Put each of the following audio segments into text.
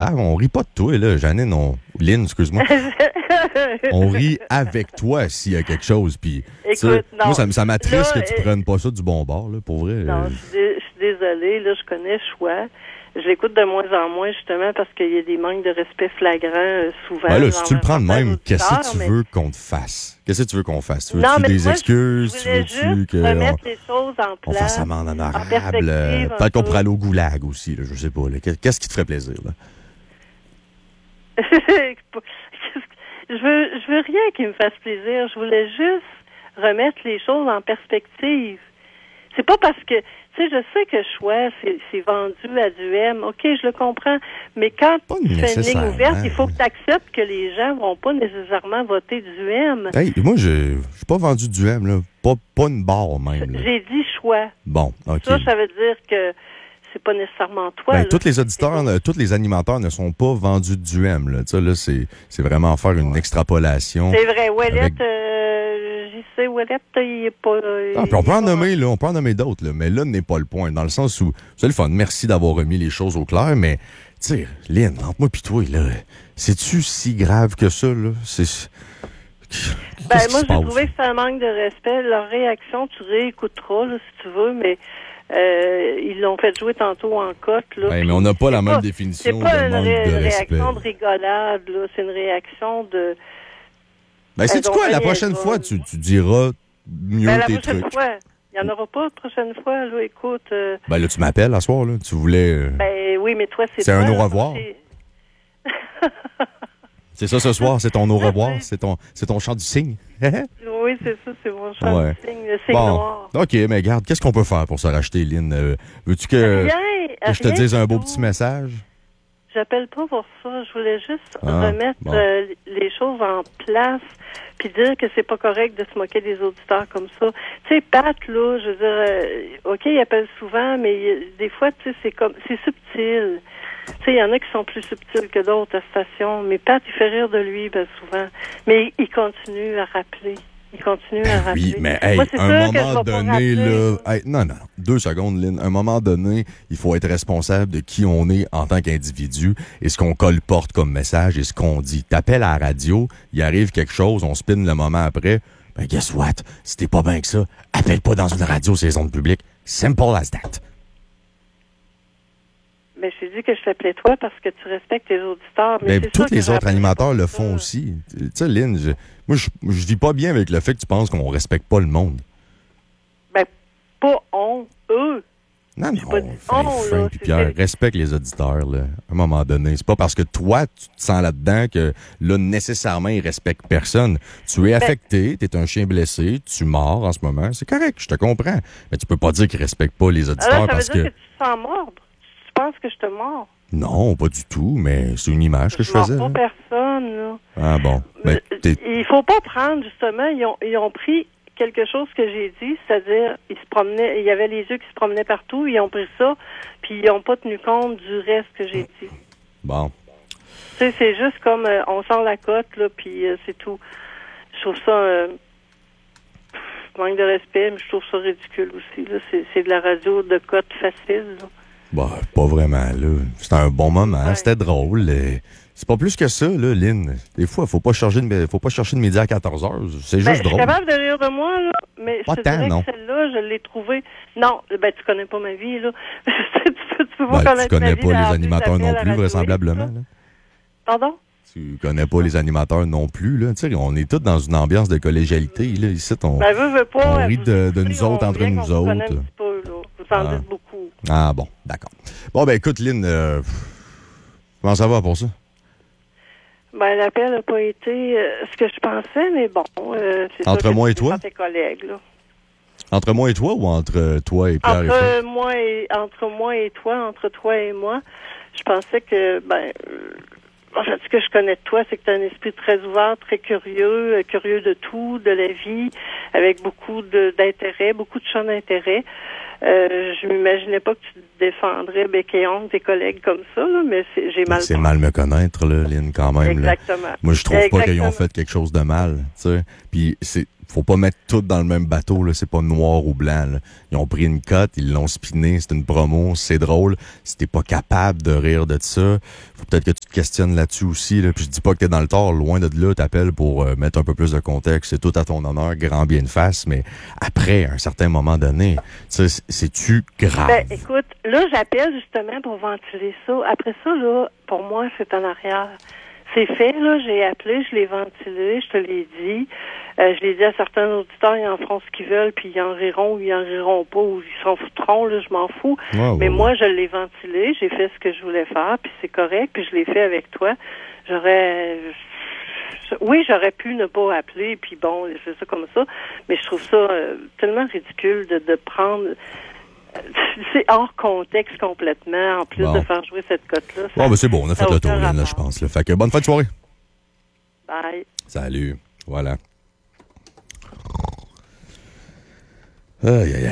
grave. On rit pas de toi, là, Janine. Lynn, excuse-moi. On rit avec toi s'il y a quelque chose. Puis, écoute, non. Moi, ça m'attriste que tu prennes pas ça du bon bord, là, pour vrai. Non, je suis désolée. Là, je connais Choix. Je l'écoute de moins en moins, justement, parce qu'il y a des manques de respect flagrants souvent. Ben là, si tu le prends de même, qu'est-ce que tu veux qu'on te fasse? Qu'est-ce que tu veux qu'on fasse? Tu veux-tu des excuses? Tu veux-tu que remettre les choses en place? On fasse amende honorable. Peut-être qu'on pourrait aller au goulag aussi, là, je sais pas. Là. Qu'est-ce qui te ferait plaisir? Là? je veux rien qui me fasse plaisir. Je voulais juste remettre les choses en perspective. C'est pas parce que, tu sais, je sais que Choix, c'est vendu à du M. OK, je le comprends. Mais quand tu fais une ligne ouverte, il faut que tu acceptes que les gens vont pas nécessairement voter du M. Hey, moi, je suis pas vendu du M, là. Pas une barre, même. Là. J'ai dit Choix. Bon, OK. Ça veut dire que c'est pas nécessairement toi. Ben, tous les auditeurs, tous les animateurs ne sont pas vendus du M, là. Tu sais, là, c'est vraiment faire une extrapolation. C'est vrai. Ouellette, j'y sais, Ouellette, il est pas... puis on peut en nommer, là. On peut en nommer d'autres, là. Mais là, n'est pas le point. Dans le sens où, c'est le fun. Merci d'avoir remis les choses au clair, mais, tu sais, Lynn, entre moi pis toi, là, c'est-tu si grave que ça, là? Moi, j'ai trouvé que c'est un manque de respect. Leur réaction, tu réécouteras, là, si tu veux, mais... ils l'ont fait jouer tantôt en cote. Là, mais on n'a pas la même définition de manque de respect. C'est pas une réaction de rigolade, là. C'est une réaction de... Ben, sais-tu quoi? La prochaine fois, tu diras mieux tes trucs. Il n'y en aura pas la prochaine fois, là. Écoute... Ben là, tu m'appelles à soir, là. Tu voulais... Ben oui, mais toi, c'est un au revoir. C'est ça ce soir, c'est ton au revoir, c'est ton chant du cygne. Oui, c'est ça, c'est mon chant du cygne, le cygne noir. OK, mais regarde, qu'est-ce qu'on peut faire pour se racheter, Lynn? Veux-tu que je te dise un beau petit message? J'appelle pas pour ça. Je voulais juste remettre les choses en place puis dire que c'est pas correct de se moquer des auditeurs comme ça. Tu sais, Pat, là, je veux dire, OK, il appelle souvent, mais des fois, tu sais, c'est subtil. Tu sais, il y en a qui sont plus subtils que d'autres à la station, mais Pat, il fait rire de lui, souvent. Mais il continue à rappeler. Oui, mais hey, à un moment donné, là... Hey, non, 2 secondes, Lynn. À un moment donné, il faut être responsable de qui on est en tant qu'individu et ce qu'on colporte comme message et ce qu'on dit. T'appelles à la radio, il arrive quelque chose, on spin le moment après. Ben, guess what? Si t'es pas bien que ça, appelle pas dans une radio, c'est les ondes publiques. Simple as that. Mais j'ai dit que je t'appelais toi parce que tu respectes les auditeurs. Mais tous les autres animateurs le font aussi. Tu sais, Lynn, moi, je vis pas bien avec le fait que tu penses qu'on respecte pas le monde. Ben, pas eux. Non, Frank et Pierre, respecte les auditeurs, là, à un moment donné. C'est pas parce que toi, tu te sens là-dedans que, là, nécessairement, ils respectent personne. Tu es affecté, t'es un chien blessé, tu mords en ce moment. C'est correct, je te comprends. Mais tu peux pas dire qu'ils respectent pas les auditeurs alors, parce ça veut dire que tu te sens mordre. Tu penses que je te mords? Non, pas du tout, mais c'est une image que je faisais. Pas personne, là. Ah bon. Ben, il faut pas prendre, justement, ils ont pris quelque chose que j'ai dit, c'est-à-dire, il y avait les yeux qui se promenaient partout, ils ont pris ça, puis ils n'ont pas tenu compte du reste que j'ai dit. Bon. Tu sais, c'est juste comme, on sort la cote, là, puis c'est tout. Je trouve ça, manque de respect, mais je trouve ça ridicule aussi, là. C'est de la radio de cote facile, là. Bah, pas vraiment, là. C'était un bon moment, c'était drôle. C'est pas plus que ça, là, Lynn. Des fois, faut pas chercher de midi à 14h. C'est juste drôle. Je suis capable de rire de moi, là, mais pas je te dirais que celle-là, je l'ai trouvée... Non, ben, tu connais pas ma vie, là. tu peux pas connaître tu connais ma vie, pas les animateurs non plus, vraisemblablement, là. Pardon? Tu connais pas les animateurs non plus, là. Tu sais, on est tous dans une ambiance de collégialité, là. Ici, on rit de nous autres, entre nous autres. Un petit peu, là. Vous en dites beaucoup. Ah, bon, d'accord. Bon, ben, écoute, Lynn, comment ça va pour ça? Ben, l'appel n'a pas été ce que je pensais, mais bon, c'est entre moi et toi? Tes collègues, là. Entre moi et toi ou entre toi et Pierre entre moi et toi, entre toi et moi, je pensais que, en fait, ce que je connais de toi, c'est que tu as un esprit très ouvert, très curieux, curieux de tout, de la vie, avec beaucoup d'intérêt, beaucoup de champs d'intérêt. Je m'imaginais pas que tu défendrais bec et ongle tes collègues comme ça, là, mais j'ai mal. C'est mal me connaître, là, Lynn, quand même. Exactement. Là. Moi, je trouve pas qu'ils ont fait quelque chose de mal, tu sais. Puis faut pas mettre tout dans le même bateau, là. C'est pas noir ou blanc, là. Ils ont pris une cote, ils l'ont spiné, c'est une promo, c'est drôle. Si t'es pas capable de rire de ça, faut peut-être que tu te questionnes là-dessus aussi, là. Puis je dis pas que t'es dans le tort, loin de là, t'appelles pour mettre un peu plus de contexte. C'est tout à ton honneur, grand bien de face, mais après, à un certain moment donné, c'est-tu grave? Ben, écoute, là, j'appelle justement pour ventiler ça. Après ça, là, pour moi, c'est en arrière. C'est fait, là, j'ai appelé, je l'ai ventilé, je te l'ai dit. Je l'ai dit à certains auditeurs, ils en feront ce qu'ils veulent, puis ils en riront ou ils en riront pas, ou ils s'en foutront, là, je m'en fous. Mais moi, je l'ai ventilé, j'ai fait ce que je voulais faire, puis c'est correct, puis je l'ai fait avec toi. J'aurais pu ne pas appeler, puis bon, c'est ça comme ça, mais je trouve ça tellement ridicule de prendre... C'est hors contexte complètement, en plus de faire jouer cette cote-là. Ben c'est bon, on a fait le tour, là, je pense. Là. Fait que bonne fin de soirée. Bye. Salut. Voilà. Aïe, aïe, aïe.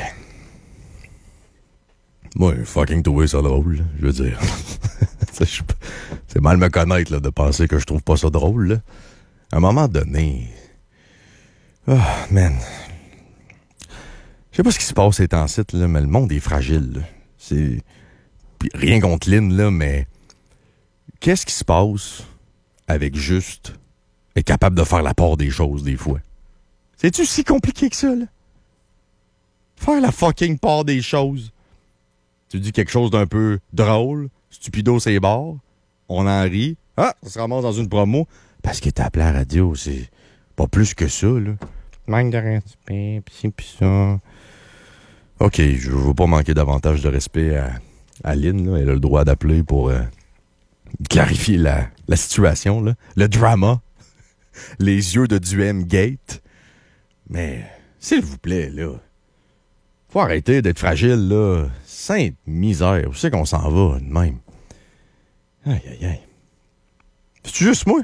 Moi, j'ai fucking trouvé ça drôle, là, je veux dire. C'est mal me connaître, là, de penser que je trouve pas ça drôle, là. À un moment donné... Oh, man... Je sais pas ce qui se passe ces temps-ci, là, mais le monde est fragile. Là. C'est... Puis rien contre Lynn, là, mais... Qu'est-ce qui se passe avec juste être capable de faire la part des choses, des fois? C'est-tu si compliqué que ça, là? Faire la fucking part des choses. Tu dis quelque chose d'un peu drôle, stupido c'est bords, on en rit. Ah, ça se ramasse dans une promo. Parce que t'as appelé à la radio, c'est pas plus que ça, là. Manque de respect, pis ça... OK, je veux pas manquer davantage de respect à Lynn. Là. Elle a le droit d'appeler pour clarifier la situation. Là. Le drama. Les yeux de Duhem Gate. Mais, s'il vous plaît, là, faut arrêter d'être fragile, là. Sainte misère. Où c'est qu'on s'en va, de même? Aïe, aïe, aïe. C'est-tu juste moi?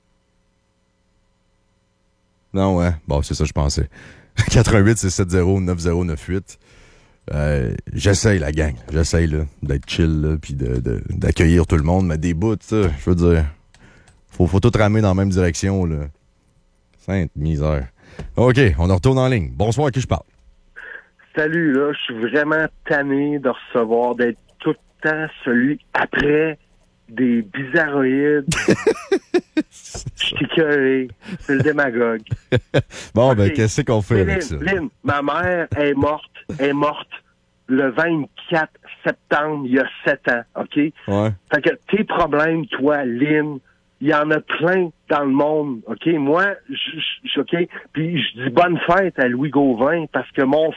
Non, ouais. Bon, c'est ça, je pensais. 88-670-9098. J'essaye, la gang. J'essaye, là, d'être chill, là, puis d'accueillir tout le monde. Mais des bouts, ça, je veux dire, faut tout ramer dans la même direction, là. Sainte misère. OK, on en retourne en ligne. Bonsoir, à qui je parle? Salut, là, je suis vraiment tanné de recevoir, d'être tout le temps celui après des bizarroïdes. Je suis écœuré. C'est le démagogue. Bon, ben, qu'est-ce qu'on fait avec ça? Lynn, ma mère est morte le 24 septembre, il y a 7 ans, OK? Ouais. Fait que tes problèmes, toi, Lynn, il y en a plein dans le monde, OK? Moi, OK? Puis je dis bonne fête à Louis Gauvin parce que mon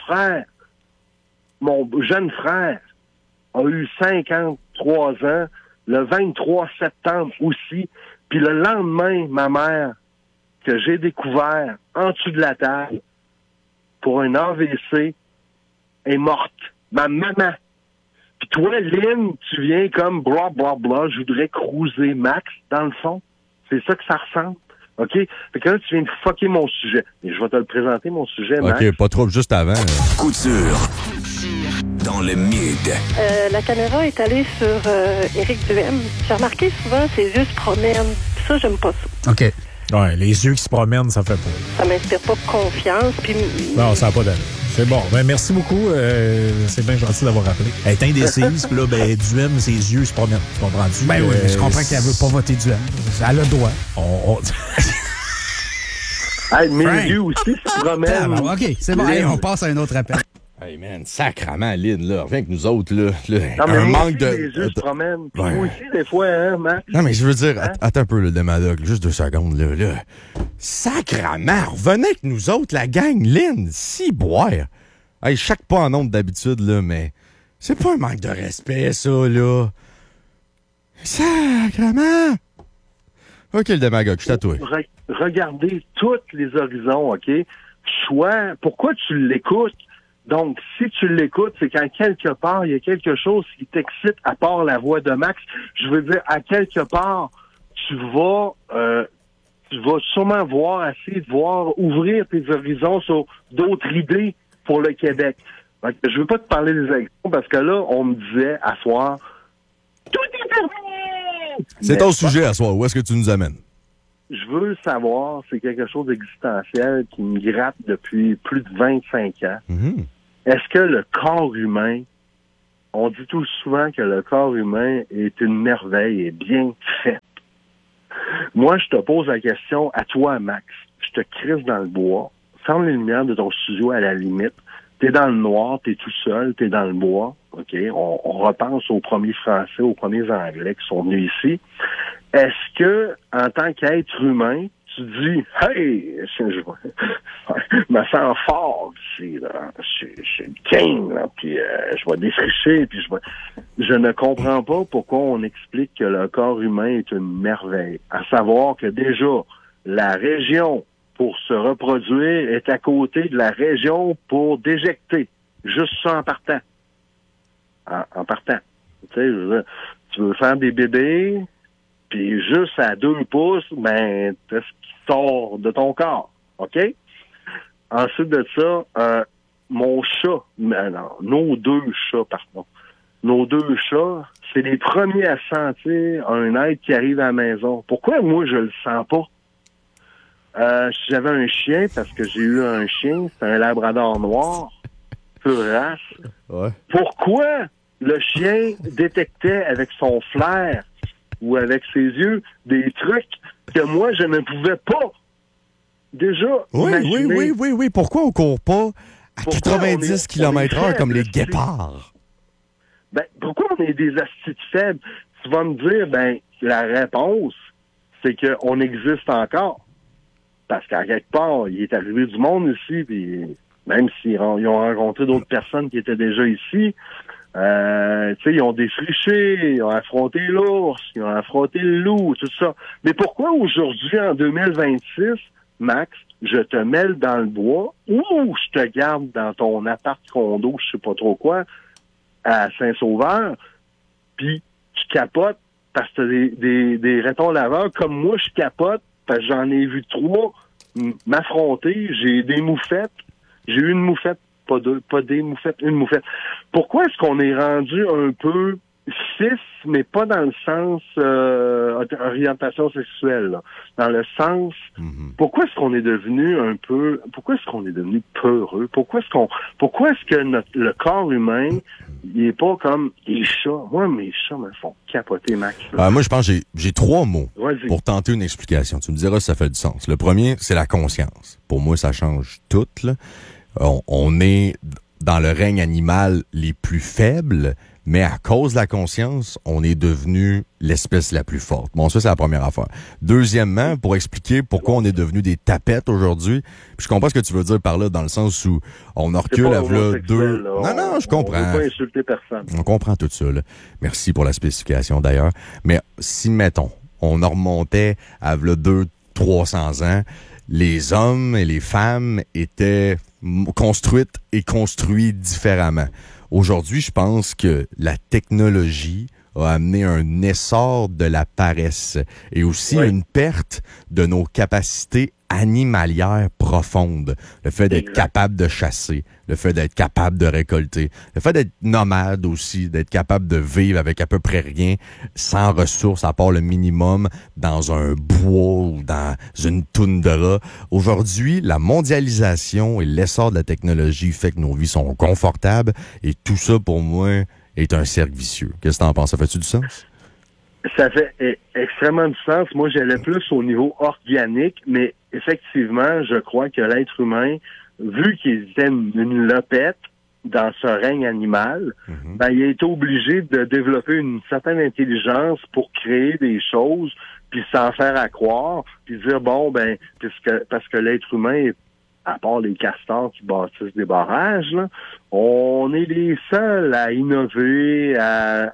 jeune frère, a eu 53 ans, le 23 septembre aussi. Puis le lendemain, ma mère, que j'ai découvert en dessous de la table pour un AVC, est morte. Ma maman. Puis toi, Lynn, tu viens comme bla bla bla, je voudrais cruiser Max, dans le fond. C'est ça que ça ressemble. OK? Fait que là, tu viens de fucker mon sujet. Et je vais te le présenter, mon sujet, Max. OK, pas trop juste avant. Coup de sûr. Dans le mid. La caméra est allée sur Éric Duhem. J'ai remarqué souvent ses yeux se promènent. Ça, j'aime pas ça. OK. Ouais, les yeux qui se promènent, ça fait pas. Ça m'inspire pas confiance. Puis... Non, ça n'a pas d'allure. C'est bon. Ben, merci beaucoup. C'est bien gentil d'avoir rappelé. Elle est indécise, puis là, ben, Duhem, ses yeux se promènent. Tu comprends-tu? Ben oui, je comprends qu'elle veut pas voter Duhem. Elle a le droit. Hey, mes yeux aussi se promènent. OK, c'est bon. Hey, on passe à un autre appel. Hey man, sacrement, Lynn, là. Reviens avec nous autres, là. Non, mais un moi manque aussi, de. les yeux se promènent. Puis Ouais. moi aussi, des fois, hein, Max? Non, mais je veux dire, attends un peu, le démagogue, juste 2 secondes, là. Sacrement, revenez avec nous autres, la gang, Lynn, si boire. Hey, chaque pas en onde d'habitude, là, mais c'est pas un manque de respect, ça, là. Sacrement! OK, le démagogue, je suis tatoué. Regardez tous les horizons, OK? Pourquoi tu l'écoutes? Donc, si tu l'écoutes, c'est qu'à quelque part, il y a quelque chose qui t'excite à part la voix de Max. Je veux dire, à quelque part, tu vas sûrement essayer de ouvrir tes horizons sur d'autres idées pour le Québec. Donc, je veux pas te parler des élections parce que là, on me disait à soir, tout est terminé! C'est ton sujet à soir. Où est-ce que tu nous amènes? je veux le savoir, c'est quelque chose d'existentiel qui me gratte depuis plus de 25 ans. Mm-hmm. Est-ce que le corps humain, on dit tout souvent que le corps humain est une merveille et bien fait. Moi, je te pose la question à toi, Max. Je te crisse dans le bois, ferme les lumières de ton studio à la limite. T'es dans le noir, t'es tout seul, t'es dans le bois. OK? On repense aux premiers Français, aux premiers Anglais qui sont venus ici. Est-ce que, en tant qu'être humain, tu dis, hey, je me sens fort ici, là. Je suis le king, là, puis je vais défricher, puis je ne comprends pas pourquoi on explique que le corps humain est une merveille. À savoir que déjà, la région pour se reproduire est à côté de la région pour déjecter. Juste ça en partant. En partant. Tu sais, je veux dire, tu veux faire des bébés, puis juste à 2 pouces, ben, t'as ce qui sort de ton corps. OK? Ensuite de ça, mon chat, non, nos 2 chats, pardon. Nos 2 chats, c'est les premiers à sentir un être qui arrive à la maison. Pourquoi moi je le sens pas? J'avais un chien, parce que j'ai eu un chien, c'est un labrador noir, pure race. Ouais. Pourquoi le chien détectait avec son flair ou avec ses yeux des trucs que moi je ne pouvais pas déjà imaginer? Oui. Pourquoi on court pas à 90 km/h comme les guépards? Ben, pourquoi on est des astis faibles? Tu vas me dire, ben, la réponse, c'est qu'on existe encore. Parce qu'à quelque part, il est arrivé du monde ici, puis même s'ils ont rencontré d'autres personnes qui étaient déjà ici, tu sais, ils ont défriché, ils ont affronté l'ours, ils ont affronté le loup, tout ça. Mais pourquoi aujourd'hui, en 2026, Max, je te mêle dans le bois ou je te garde dans ton appart-condo, je sais pas trop quoi, à Saint-Sauveur, puis tu capotes parce que t'as des ratons laveurs comme moi, je capote parce que j'en ai vu 3 m'affronter. J'ai des moufettes. J'ai eu une moufette, pas des moufettes, une moufette. Pourquoi est-ce qu'on est rendu un peu cis, mais pas dans le sens orientation sexuelle, là. Dans le sens, pourquoi est-ce qu'on est devenu peureux? Pourquoi est-ce que le corps humain, il est pas comme les chats? Moi, mes chats me font capoter, Max. Moi, je pense que j'ai 3 mots pour tenter une explication. Tu me diras si ça fait du sens. Le premier, c'est la conscience. Pour moi, ça change tout, là. On est dans le règne animal les plus faibles, mais à cause de la conscience, on est devenu l'espèce la plus forte. Bon, ça, c'est la première affaire. Deuxièmement, pour expliquer pourquoi on est devenu des tapettes aujourd'hui, puis je comprends ce que tu veux dire par là, dans le sens où on a recule à là 2... Non, je comprends. On ne veut pas insulter personne. On comprend tout ça, là. Merci pour la spécification, d'ailleurs. Mais si, mettons, on en remontait à là 200-300 ans, les hommes et les femmes étaient construites et construits différemment. Aujourd'hui, je pense que la technologie a amené un essor de la paresse et aussi une perte de nos capacités animalières profondes. Le fait d'être capable de chasser, le fait d'être capable de récolter, le fait d'être nomade aussi, d'être capable de vivre avec à peu près rien, sans ressources à part le minimum, dans un bois ou dans une toundra. Aujourd'hui, la mondialisation et l'essor de la technologie fait que nos vies sont confortables et tout ça, pour moi, est un cercle vicieux. Qu'est-ce que t'en penses? Ça fait-tu du sens? Ça fait extrêmement du sens. Moi, j'allais plus au niveau organique, mais effectivement, je crois que l'être humain, vu qu'il était une lopette dans ce règne animal, ben, il a été obligé de développer une certaine intelligence pour créer des choses, puis s'en faire à croire, puis dire, bon, ben, parce que l'être humain, à part les castors qui bâtissent des barrages, là, on est les seuls à innover, à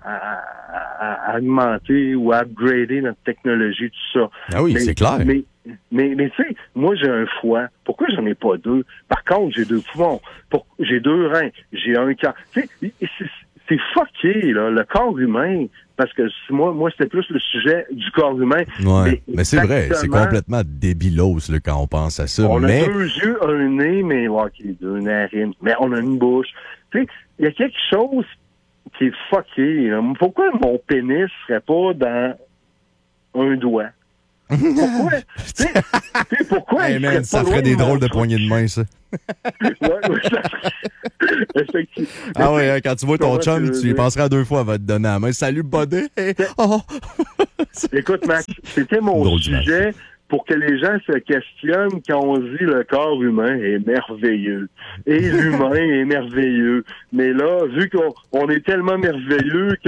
augmenter ou à upgrader notre technologie, tout ça. Ah oui, c'est clair. Mais tu sais, moi, j'ai un foie. Pourquoi j'en ai pas 2? Par contre, j'ai 2 poumons. J'ai 2 reins. J'ai un cœur. Tu sais, c'est fucké, là, le corps humain. Parce que moi, c'était plus le sujet du corps humain. Ouais, mais c'est vrai, c'est complètement débilos là, quand on pense à ça. On a 2 yeux, un nez, mais OK, 2 narines. Mais on a une bouche. Tu sais, il y a quelque chose qui est fucké. Là. Pourquoi mon pénis serait pas dans un doigt? Pourquoi? Tu sais, pourquoi? Hey man, ça ferait des drôles de poignées de main, ça. Ouais, ça effectivement. Ah ouais, hein, quand tu vois ton chum, tu y penseras 2 fois avant de te donner la main. Salut, buddy! Hey. Oh. Écoute, Max, c'était mon sujet pour que les gens se questionnent quand on dit le corps humain est merveilleux. Et l'humain est merveilleux. Mais là, vu qu'on est tellement merveilleux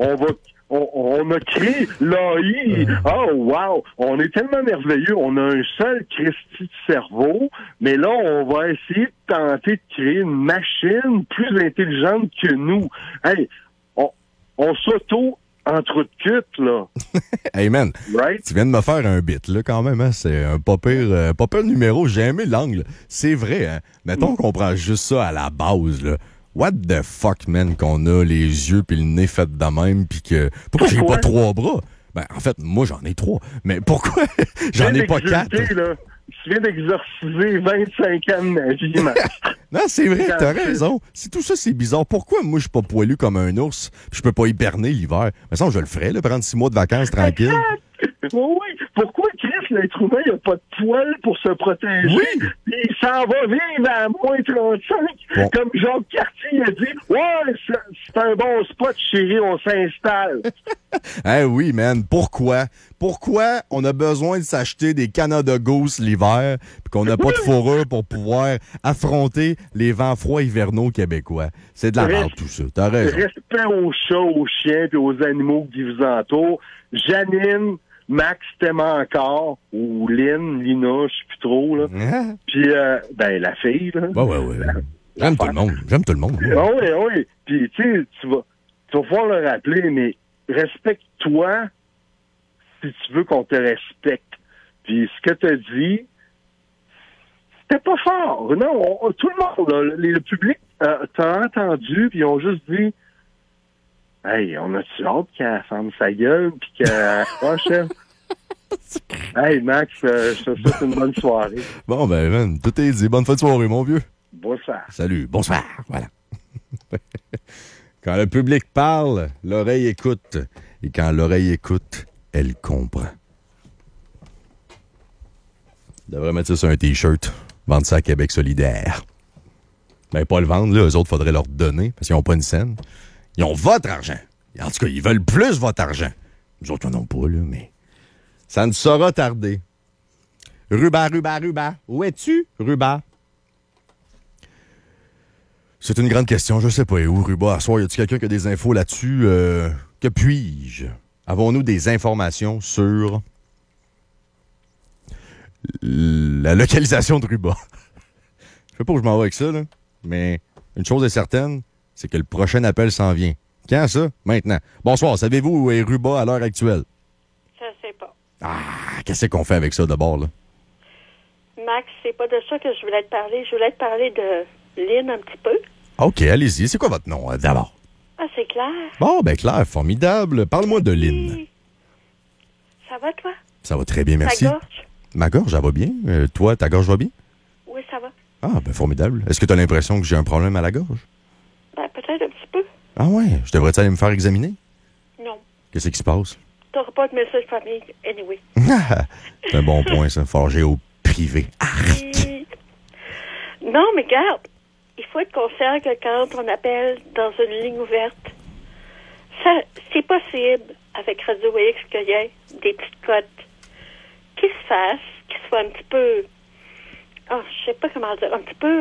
on a créé l'AI. Oh, wow! On est tellement merveilleux. On a un seul Christi de cerveau. Mais là, on va essayer de tenter de créer une machine plus intelligente que nous. Hey, on s'auto-entrecute, là. Hey, man. Right? Tu viens de me faire un bit, là, quand même. Hein? C'est un pas pire numéro. J'ai aimé l'angle. C'est vrai, hein? Mettons qu'on prend juste ça à la base, là. What the fuck, man, qu'on a les yeux puis le nez fait de même puis que... Pourquoi j'ai pas 3 bras? Ben, en fait, moi, j'en ai 3. Mais pourquoi j'en ai pas 4? Là. Tu viens d'exorciser 25 ans de ma vie, Max. Non, c'est vrai, t'as raison. Si tout ça, c'est bizarre. Pourquoi moi, je suis pas poilu comme un ours puis je peux pas hiberner l'hiver? Mais ça, je le ferais, là, prendre 6 mois de vacances tranquille. Oui. Pourquoi, Chris, l'être humain n'a pas de poils pour se protéger? Oui. Il s'en va vivre à moins 35. Bon. Comme Jacques Cartier a dit, ouais, c'est un bon spot, chérie, on s'installe. Oui, man. Pourquoi on a besoin de s'acheter des Canada Goose l'hiver puis qu'on n'a pas de fourrure pour pouvoir affronter les vents froids hivernaux québécois? C'est de la merde, tout ça. T'as raison. Respect aux chats, aux chiens et aux animaux qui vous entourent. Janine, Max t'aime encore, ou Lynn, Lina, je sais plus trop, là. Puis, la fille, là. Ouais. J'aime tout le monde. Oui. Puis, tu sais, tu vas pouvoir le rappeler, mais respecte-toi si tu veux qu'on te respecte. Puis, ce que t'as dit, c'était pas fort. Non, tout le monde, là, le public t'a entendu, puis ils ont juste dit, hey, on a-tu hâte qu'elle ferme sa gueule puis qu'elle accroche, elle? Hey, Max, je te souhaite une bonne soirée. Bon, ben, tout est dit. Bonne fin de soirée, mon vieux. Bonsoir. Salut. Bonsoir. Voilà. Quand le public parle, l'oreille écoute. Et quand l'oreille écoute, elle comprend. Je devrais mettre ça sur un T-shirt. Vendre ça à Québec solidaire. Ben, pas le vendre, là. Eux autres, faudrait leur donner parce qu'ils n'ont pas une scène. Ils ont votre argent. En tout cas, ils veulent plus votre argent. Nous autres, ils n'en ont pas, là, mais... Ça ne saura tarder. Ruba. Où es-tu, Ruba? C'est une grande question. Je sais pas où, Ruba. À soir, y a-t-il quelqu'un qui a des infos là-dessus? Que puis-je? Avons-nous des informations sur la localisation de Ruba? Je sais pas où je m'en vais avec ça, là. Mais une chose est certaine, c'est que le prochain appel s'en vient. Quand ça? Maintenant. Bonsoir, savez-vous où est Ruba à l'heure actuelle? Je sais pas. Ah, qu'est-ce qu'on fait avec ça d'abord, là? Max, c'est pas de ça que je voulais te parler. Je voulais te parler de Lynn un petit peu. OK, allez-y. C'est quoi votre nom, d'abord? Ah, c'est Claire. Bon, ben Claire, formidable. Parle-moi de Lynn. Ça va, toi? Ça va très bien, merci. Ta gorge? Ma gorge, elle va bien. Toi, ta gorge va bien? Oui, ça va. Ah, ben formidable. Est-ce que tu as l'impression que j'ai un problème à la gorge? Ben, peut-être un petit peu. Ah ouais? Je devrais-tu aller me faire examiner? Non. Qu'est-ce qui se passe? T'auras pas de message famille, anyway. C'est un bon point, ça. Forger au privé. Arrête! Non, mais regarde, il faut être conscient que quand on appelle dans une ligne ouverte, ça, c'est possible avec Radio X qu'il y ait des petites cotes qui se fassent, qui soient un petit peu... Oh, je sais pas comment dire, un petit peu...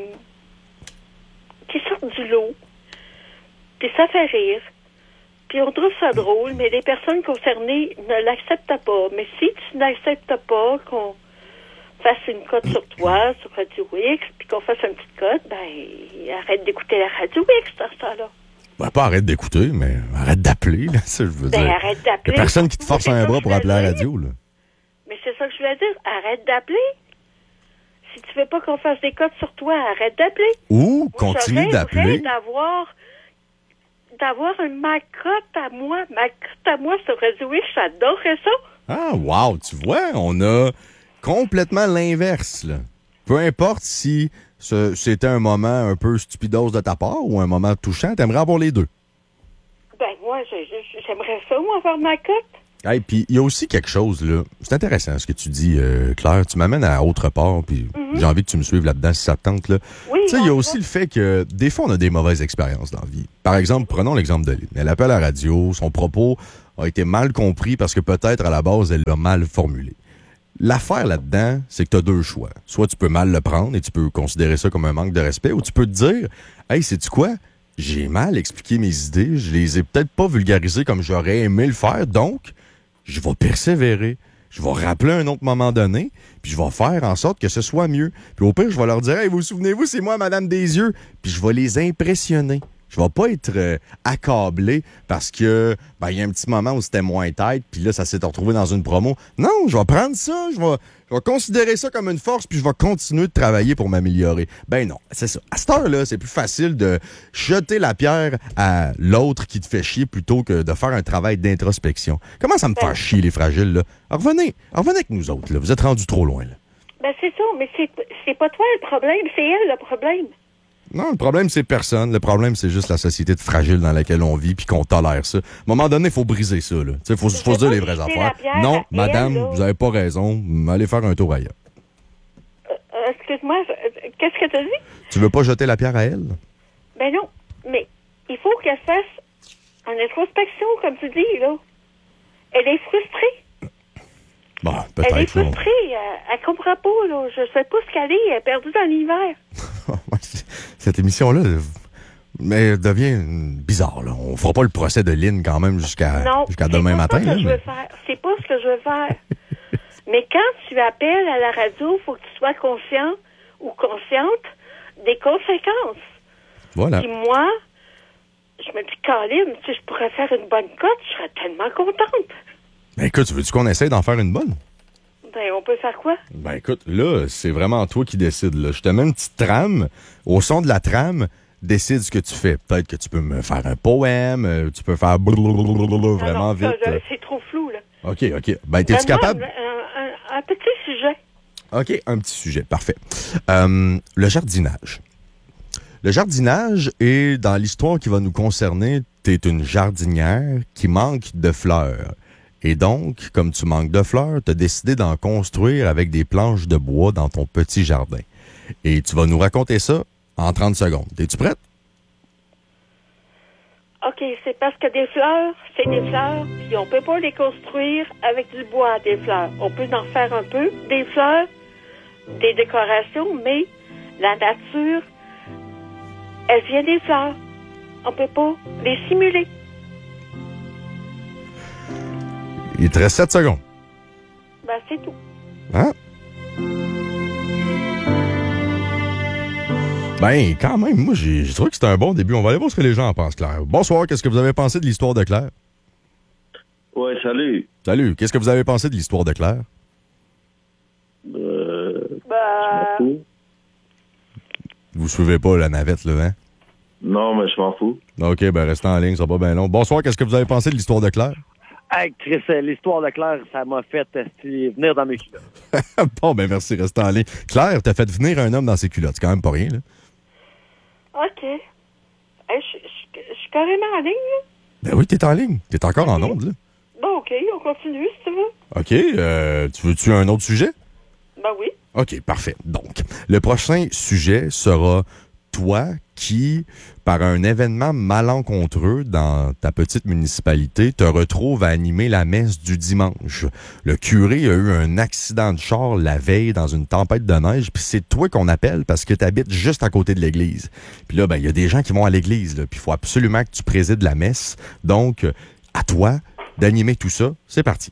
qui sortent du lot. Puis ça fait rire. Puis on trouve ça drôle, mais les personnes concernées ne l'acceptent pas. Mais si tu n'acceptes pas qu'on fasse une cote sur toi, sur Radio X, puis qu'on fasse une petite cote, ben, arrête d'écouter la Radio X dans ce temps-là. Ben, pas arrête d'écouter, mais arrête d'appeler, là, ça, je veux dire. Arrête d'appeler. Il y a personne qui te force un bras pour appeler à la radio, là. Mais c'est ça que je voulais dire. Arrête d'appeler. Si tu veux pas qu'on fasse des cotes sur toi, arrête d'appeler. Ou continue d'appeler. D'avoir ma cote à moi. Ma cote à moi sur Radio X, j'adorerais ça. Ah, wow, tu vois, on a complètement l'inverse, là. Peu importe si c'était un moment un peu stupidos de ta part ou un moment touchant, t'aimerais avoir les deux. Ben, moi, j'aimerais ça, moi, avoir ma cote. Hey, puis il y a aussi quelque chose, là. C'est intéressant ce que tu dis, Claire. Tu m'amènes à autre part, puis j'ai envie que tu me suives là-dedans si ça te tente, là. Oui, tu sais, il y a aussi le fait que des fois, on a des mauvaises expériences dans la vie. Par exemple, prenons l'exemple de Lynn. Elle appelle à la radio, son propos a été mal compris parce que peut-être, à la base, elle l'a mal formulé. L'affaire là-dedans, c'est que tu as deux choix. Soit tu peux mal le prendre et tu peux considérer ça comme un manque de respect, ou tu peux te dire, hey, sais-tu quoi? J'ai mal expliqué mes idées, je les ai peut-être pas vulgarisées comme j'aurais aimé le faire, donc je vais persévérer. Je vais rappeler un autre moment donné, puis je vais faire en sorte que ce soit mieux. Puis au pire, je vais leur dire, hey, vous souvenez-vous, c'est moi, Madame Desieux. Puis je vais les impressionner. Je vais pas être accablé parce que il y a un petit moment où c'était moins tête, puis là, ça s'est retrouvé dans une promo. Non, je vais prendre ça, je vais considérer ça comme une force, puis je vais continuer de travailler pour m'améliorer. Ben non, c'est ça. À cette heure-là, c'est plus facile de jeter la pierre à l'autre qui te fait chier plutôt que de faire un travail d'introspection. Comment ça me fait chier, les fragiles, là? Alors, revenez avec nous autres, là. Vous êtes rendus trop loin, là. Ben c'est ça, mais c'est pas toi le problème, c'est elle le problème. Non, le problème, c'est personne. Le problème, c'est juste la société de fragile dans laquelle on vit puis qu'on tolère ça. À un moment donné, il faut briser ça. Il faut se dire les vraies affaires. Non, madame, vous n'avez pas raison. Allez faire un tour ailleurs. Excuse-moi, qu'est-ce que tu as dit? Tu veux pas jeter la pierre à elle? Ben non, mais il faut qu'elle fasse en introspection, comme tu dis, là. Elle est frustrée. Bon, peut-être. Elle est frustrée. Elle comprend pas, là. Je sais pas ce qu'elle est. Elle est perdue dans l'hiver. Cette émission-là devient bizarre, là. On fera pas le procès de Lynn quand même jusqu'à demain matin. C'est pas ça que je veux faire. C'est pas ce que je veux faire. Mais quand tu appelles à la radio, il faut que tu sois conscient ou consciente des conséquences. Voilà. Puis moi, je me dis, Caroline, si je pourrais faire une bonne cote, je serais tellement contente. Ben écoute, veux-tu qu'on essaie d'en faire une bonne? Ben, on peut faire quoi? Ben écoute, là, c'est vraiment toi qui décides. Là. Je te mets une petite trame. Au son de la trame, décide ce que tu fais. Peut-être que tu peux me faire un poème, tu peux faire vraiment vite. C'est trop flou, là. OK. Ben, t'es-tu capable? Un petit sujet. OK, un petit sujet. Parfait. Le jardinage. Le jardinage est, dans l'histoire qui va nous concerner, t'es une jardinière qui manque de fleurs. Et donc, comme tu manques de fleurs, tu as décidé d'en construire avec des planches de bois dans ton petit jardin. Et tu vas nous raconter ça en 30 secondes. Es-tu prête? OK, c'est parce que des fleurs, c'est des fleurs, puis on peut pas les construire avec du bois, des fleurs. On peut en faire un peu, des fleurs, des décorations, mais la nature, elle vient des fleurs. On peut pas les simuler. Il te reste 7 secondes. Ben, c'est tout. Hein? Ben, quand même, moi, j'ai trouvé que c'était un bon début. On va aller voir ce que les gens en pensent, Claire. Bonsoir, qu'est-ce que vous avez pensé de l'histoire de Claire? Ouais, salut. Salut, qu'est-ce que vous avez pensé de l'histoire de Claire? Vous suivez pas la navette, là, hein? Non, mais je m'en fous. OK, ben, restez en ligne, ça va pas bien long. Bonsoir, qu'est-ce que vous avez pensé de l'histoire de Claire? Hey, Chris, l'histoire de Claire, ça m'a fait venir dans mes culottes. Bon, ben merci, restez en ligne. Claire, t'as fait venir un homme dans ses culottes. C'est quand même pas rien, là. OK. Hey, je suis carrément en ligne, là. Ben oui, t'es en ligne. T'es encore en onde, là. Bon, OK, on continue, si tu veux. OK, tu veux-tu un autre sujet? Ben oui. OK, parfait. Donc, le prochain sujet sera toi qui, par un événement malencontreux dans ta petite municipalité, te retrouves à animer la messe du dimanche. Le curé a eu un accident de char la veille dans une tempête de neige, puis c'est toi qu'on appelle parce que tu habites juste à côté de l'église. Puis là, ben il y a des gens qui vont à l'église, puis il faut absolument que tu présides la messe. Donc, à toi d'animer tout ça. C'est parti.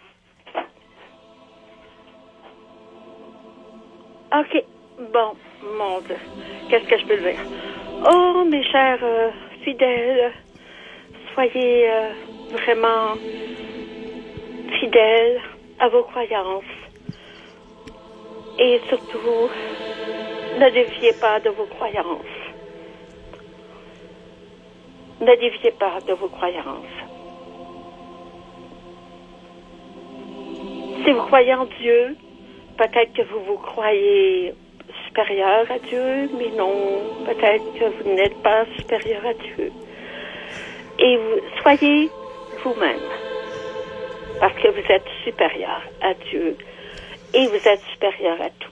OK. Bon, mon Dieu. Qu'est-ce que je peux dire? Oh, mes chers fidèles, soyez vraiment fidèles à vos croyances. Et surtout, ne déviez pas de vos croyances. Ne déviez pas de vos croyances. Si vous croyez en Dieu, peut-être que vous vous croyez supérieur à Dieu, mais non, peut-être que vous n'êtes pas supérieur à Dieu. Et vous soyez vous-même. Parce que vous êtes supérieur à Dieu. Et vous êtes supérieur à tout.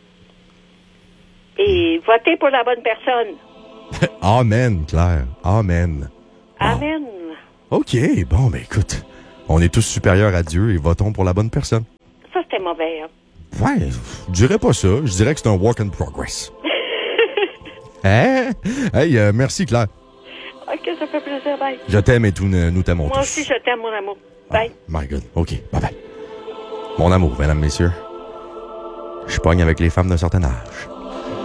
Et votez pour la bonne personne. Amen, Claire. Amen. Bon. Amen. OK, bon, ben écoute, on est tous supérieurs à Dieu et votons pour la bonne personne. Ça, c'était mauvais, hein? Ouais, je dirais pas ça. Je dirais que c'est un work in progress. Hein? Hey, merci, Claire. OK, ça fait plaisir. Bye. Je t'aime et nous t'aimons tous. Moi aussi, je t'aime, mon amour. Bye. Oh, my God. OK, bye-bye. Mon amour, mesdames, messieurs, je pogne avec les femmes d'un certain âge.